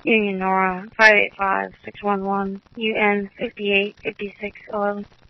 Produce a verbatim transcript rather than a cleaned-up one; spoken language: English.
Union Nora, five eight five, six one one, U N fifty-eight fifty-six eleven.